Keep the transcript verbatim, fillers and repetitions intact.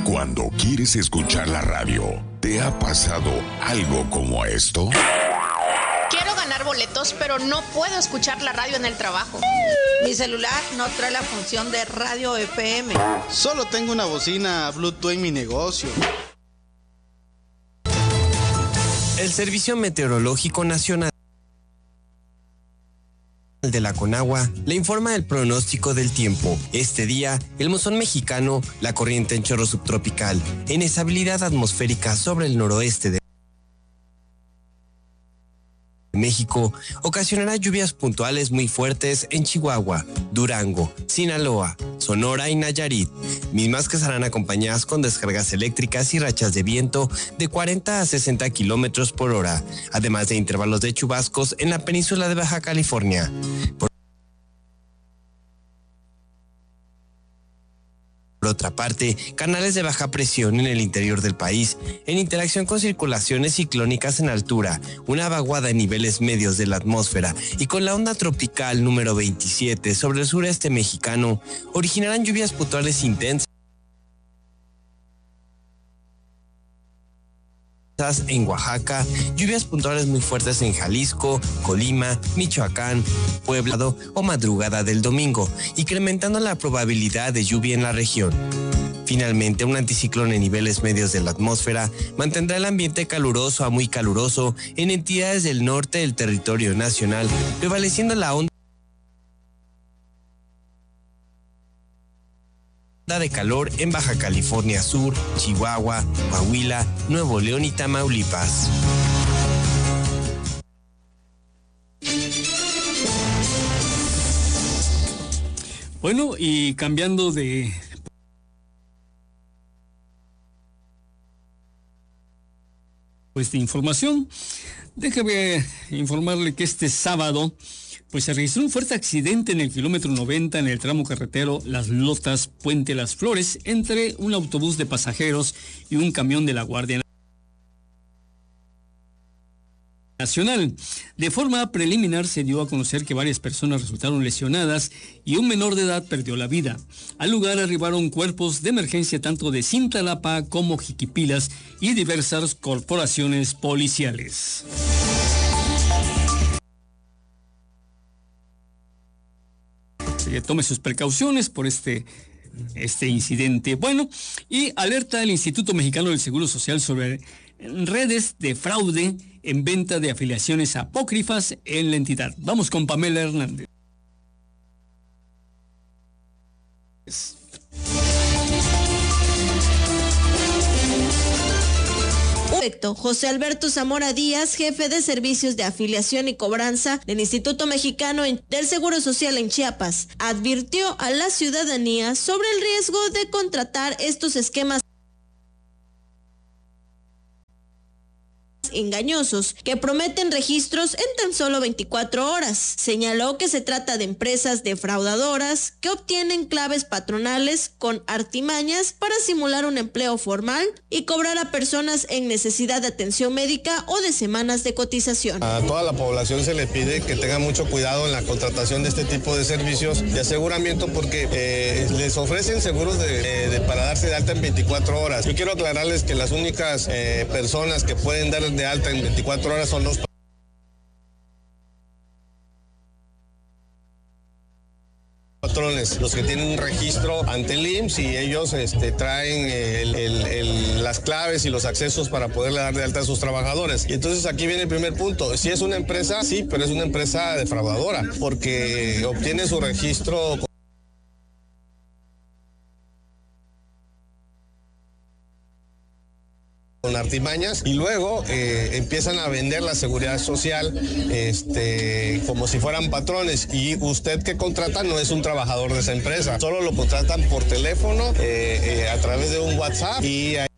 Cuando quieres escuchar la radio, ¿te ha pasado algo como esto? Quiero ganar boletos, pero no puedo escuchar la radio en el trabajo. Mi celular no trae la función de radio F M. Solo tengo una bocina Bluetooth en mi negocio. El Servicio Meteorológico Nacional de la Conagua le informa el pronóstico del tiempo. Este día, el monzón mexicano, la corriente en chorro subtropical, en estabilidad atmosférica sobre el noroeste de México, ocasionará lluvias puntuales muy fuertes en Chihuahua, Durango, Sinaloa, Sonora y Nayarit, mismas que serán acompañadas con descargas eléctricas y rachas de viento de cuarenta a sesenta kilómetros por hora, además de intervalos de chubascos en la península de Baja California. Por Por otra parte, canales de baja presión en el interior del país, en interacción con circulaciones ciclónicas en altura, una vaguada en niveles medios de la atmósfera y con la onda tropical número veintisiete sobre el sureste mexicano, originarán lluvias puntuales intensas en Oaxaca, lluvias puntuales muy fuertes en Jalisco, Colima, Michoacán, Puebla o madrugada del domingo, incrementando la probabilidad de lluvia en la región. Finalmente, un anticiclón en niveles medios de la atmósfera mantendrá el ambiente caluroso a muy caluroso en entidades del norte del territorio nacional, prevaleciendo la onda de calor en Baja California Sur, Chihuahua, Coahuila, Nuevo León y Tamaulipas. Bueno, y cambiando de pues de información, déjeme informarle que este sábado pues se registró un fuerte accidente en el kilómetro noventa en el tramo carretero Las Lotas, Puente Las Flores, entre un autobús de pasajeros y un camión de la Guardia Nacional. De forma preliminar se dio a conocer que varias personas resultaron lesionadas y un menor de edad perdió la vida. Al lugar arribaron cuerpos de emergencia tanto de Cintalapa como Jiquipilas y diversas corporaciones policiales. Que tome sus precauciones por este, este incidente. Bueno, y alerta el Instituto Mexicano del Seguro Social sobre redes de fraude en venta de afiliaciones apócrifas en la entidad. Vamos con Pamela Hernández. José Alberto Zamora Díaz, jefe de servicios de afiliación y cobranza del Instituto Mexicano del Seguro Social en Chiapas, advirtió a la ciudadanía sobre el riesgo de contratar estos esquemas engañosos que prometen registros en tan solo veinticuatro horas. Señaló que se trata de empresas defraudadoras que obtienen claves patronales con artimañas para simular un empleo formal y cobrar a personas en necesidad de atención médica o de semanas de cotización. A toda la población se le pide que tenga mucho cuidado en la contratación de este tipo de servicios de aseguramiento porque eh, les ofrecen seguros de, de, para darse de alta en veinticuatro horas. Yo quiero aclararles que las únicas eh, personas que pueden dar de alta en veinticuatro horas son los patrones, los que tienen un registro ante el I M S S y ellos este, traen el, el, el, las claves y los accesos para poderle dar de alta a sus trabajadores. Y entonces aquí viene el primer punto. Si es una empresa, sí, pero es una empresa defraudadora porque obtiene su registro con artimañas y luego eh, empiezan a vender la seguridad social este, como si fueran patrones y usted que contrata no es un trabajador de esa empresa, solo lo contratan por teléfono eh, eh, a través de un WhatsApp y